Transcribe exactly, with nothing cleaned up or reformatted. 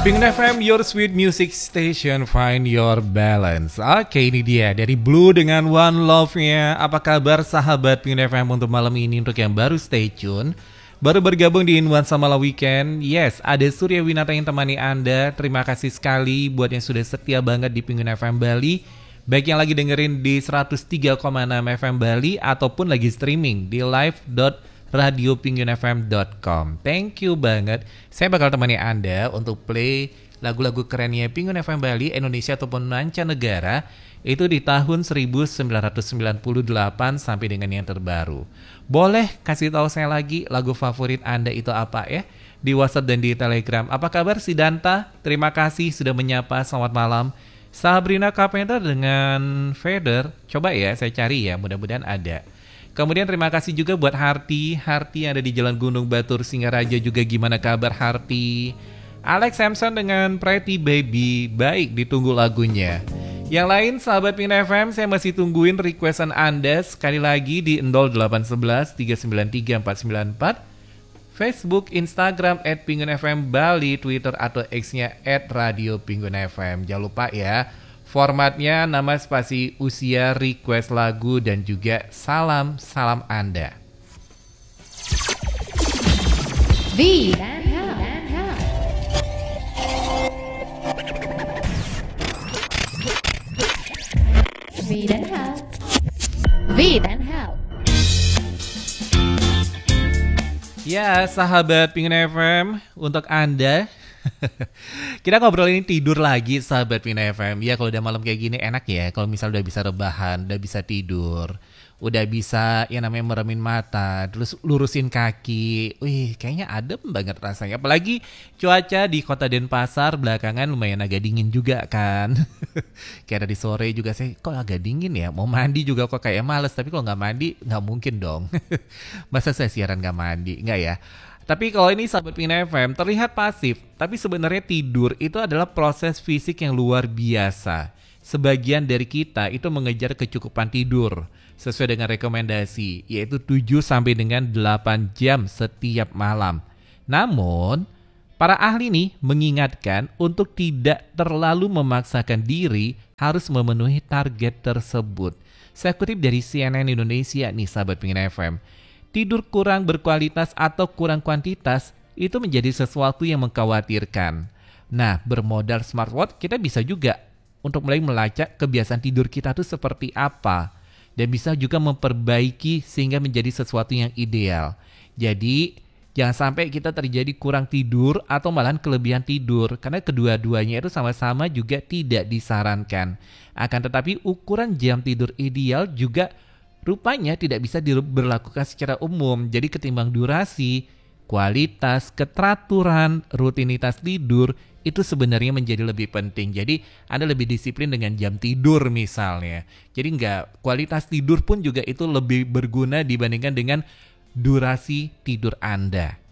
Pengen F M, your sweet music station, find your balance. Oke, ini dia dari Blue dengan One Love-nya. Apa kabar sahabat Pengen F M untuk malam ini? Untuk yang baru stay tune, baru bergabung di In One Samala Weekend. Yes, ada Surya Winata yang temani Anda. Terima kasih sekali buat yang sudah setia banget di Pengen F M Bali. Baik yang lagi dengerin di seratus tiga koma enam F M Bali ataupun lagi streaming di live dot radio penguin f m dot com. Thank you banget. Saya bakal temani Anda untuk play lagu-lagu kerennya Penguin F M Bali, Indonesia ataupun mancanegara itu di tahun seribu sembilan ratus sembilan puluh delapan sampai dengan yang terbaru. Boleh kasih tahu saya lagi lagu favorit Anda itu apa ya? Di WhatsApp dan di Telegram. Apa kabar si Danta? Terima kasih sudah menyapa. Selamat malam. Sabrina Carpenter dengan Feather. Coba ya saya cari ya, mudah-mudahan ada. Kemudian terima kasih juga buat Harti. Harti yang ada di Jalan Gunung Batur, Singaraja juga. Gimana kabar Harti? Alex Samson dengan Pretty Baby. Baik, ditunggu lagunya. Yang lain sahabat Penguin F M, saya masih tungguin requestan Anda. Sekali lagi di nol delapan satu satu tiga sembilan tiga empat sembilan empat, Facebook, Instagram at Penguin F M Bali, Twitter atau X-nya at Radio Penguin F M. Jangan lupa ya, formatnya nama spasi usia, request lagu, dan juga salam-salam Anda. V dan Hal. V dan Hal. V dan Hal. Ya, sahabat Penguin F M, untuk Anda kita ngobrol ini tidur lagi sahabat Penguin F M. Ya kalau udah malam kayak gini enak ya, kalau misal udah bisa rebahan, udah bisa tidur, udah bisa yang namanya meremin mata, terus lurusin kaki. Wih, kayaknya adem banget rasanya. Apalagi cuaca di kota Denpasar belakangan lumayan agak dingin juga kan. Kayak tadi sore juga saya kok agak dingin ya, mau mandi juga kok kayak males. Tapi kalau gak mandi gak mungkin dong. Masa saya siaran gak mandi, enggak ya. Tapi kalau ini sahabat Penguin F M terlihat pasif, tapi sebenarnya tidur itu adalah proses fisik yang luar biasa. Sebagian dari kita itu mengejar kecukupan tidur sesuai dengan rekomendasi, yaitu tujuh sampai dengan delapan jam setiap malam. Namun, para ahli nih mengingatkan untuk tidak terlalu memaksakan diri harus memenuhi target tersebut. Saya kutip dari C N N Indonesia nih sahabat Penguin F M. Tidur kurang berkualitas atau kurang kuantitas itu menjadi sesuatu yang mengkhawatirkan. Nah, bermodal smartwatch kita bisa juga untuk mulai melacak kebiasaan tidur kita tuh seperti apa. Dan bisa juga memperbaiki sehingga menjadi sesuatu yang ideal. Jadi, jangan sampai kita terjadi kurang tidur atau malahan kelebihan tidur. Karena kedua-duanya itu sama-sama juga tidak disarankan. Akan tetapi ukuran jam tidur ideal juga rupanya tidak bisa diberlakukan secara umum. Jadi ketimbang durasi, kualitas, keteraturan, rutinitas tidur itu sebenarnya menjadi lebih penting. Jadi Anda lebih disiplin dengan jam tidur misalnya. Jadi enggak, kualitas tidur pun juga itu lebih berguna dibandingkan dengan durasi tidur Anda.